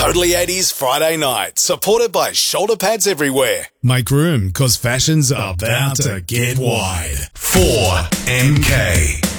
Totally 80s Friday night, supported by shoulder pads everywhere. Make room, cause fashion's about to get wide. 4MK.